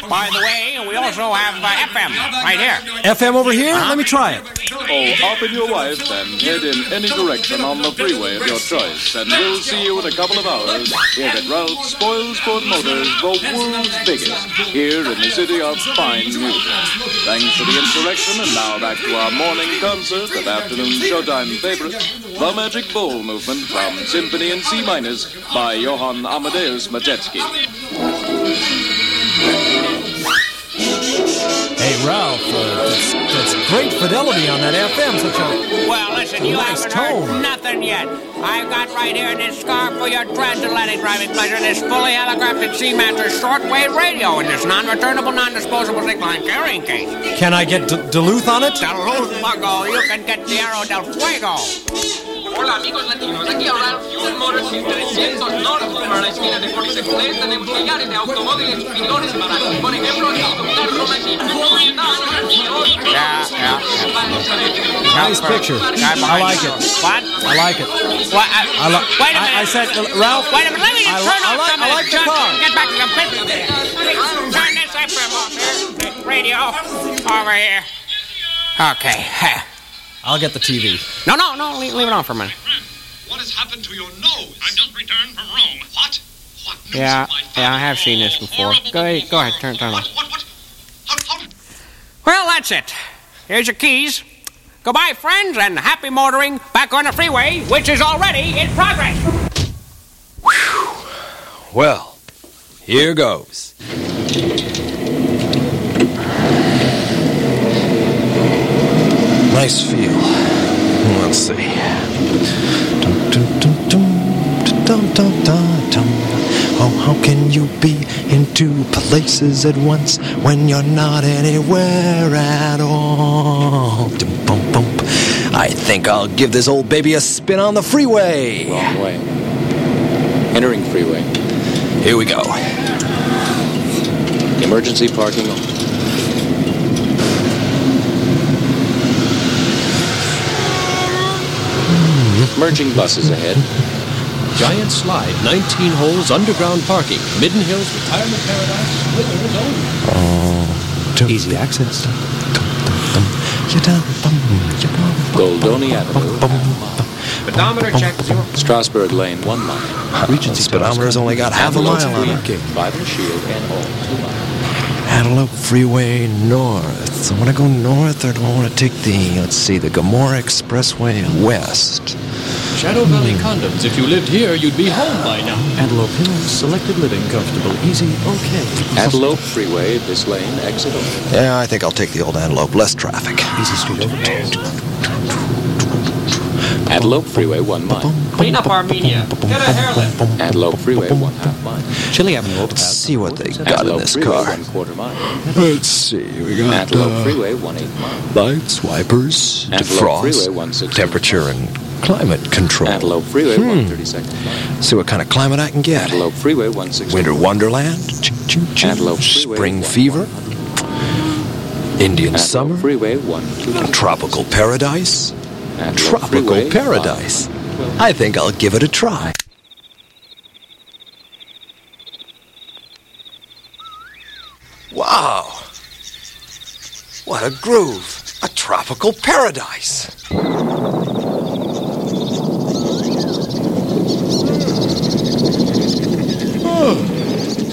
By the way, we also have FM right here. FM over here? Let me try it. Oh, up in your wife and head in any direction on the freeway of your choice. And we'll see you in a couple of hours here at Ralph's Spoil Sport Motors, the world's biggest, here in the city of fine music. Thanks for the insurrection, and now back to our morning concert of afternoon showtime favorites, The Magic Bowl Movement from Symphony in C minus by Johann Amadeus Matetsky. Hey, Ralph, that's great fidelity on that FM. Such a Well, listen, you nice haven't tone. heard nothing yet. I've got right here this scarf for your transatlantic driving pleasure, this fully holographic Seamaster shortwave radio, and this non-returnable, non-disposable zip-line carrying case. Can I get Duluth on it? Duluth, Mago, you can get Tierra del Fuego. Hola amigos latinos, aquí ahora Fuel Motors 1300 North para la esquina de Force Place. Tenemos millares de automóviles y pilones para, por ejemplo, un carro máquina. Nice picture. I like it. What? I like it. What? Wait a minute. I said, Ralph. Wait a minute. Let me just turn off some of I like this the junk car. and get back to the business here. Turn this FM off here. Radio over here. Okay. I'll get the TV. No. Leave it on for a minute. What has happened to your nose? I've just returned from Rome. What? What news Yeah, of my I have seen this before. Go ahead, turn it on. What? How? Well, that's it. Here's your keys. Goodbye, friends, and happy motoring back on the freeway, which is already in progress. Well, here goes. Nice feel. Let's see. Oh, how can you be in two places at once when you're not anywhere at all? I think I'll give this old baby a spin on the freeway. Wrong way. Entering freeway. Here we go. Emergency parking only. Merging buses ahead. Giant slide, 19 holes, underground parking, Midden Hills Retirement Paradise, Slithers only. Easy access. Goldoni Avenue. Pedometer check 0. Strasburg Lane, 1 mile. Regency speedometer's only got half a mile on it. Bible Shield and all, 2 miles. Antelope Freeway north. So I want to go north, or do I want to take the Gomorrah Expressway west? Shadow Valley Condoms. If you lived here, you'd be home by now. Antelope Hills, selected living, comfortable, easy, okay. Antelope Freeway, this lane, exit only. Yeah, I think I'll take the old Antelope. Less traffic. Easy street over. Antelope Freeway, 1 mile. Clean up Armenia. Get a hairlift. Antelope Freeway, 1/2 mile. Chili Avenue Let's see what they got in Antelope this Freeway, car. 1/4 mile. Let's see. We got Antelope Freeway, 1/8 mile. lights, wipers, Antelope Freeway, defrost, 1/16 temperature, and climate control. Antelope Freeway, 1/32 mile. See what kind of climate I can get. Antelope Freeway, 1/16. Winter Wonderland, choo-choo-choo. Antelope Freeway, Spring 1 Fever, Indian Antelope Summer, Freeway, 1/2 Tropical Paradise, Antelope Tropical Freeway, Paradise. I think I'll give it a try. Wow! What a groove! A tropical paradise!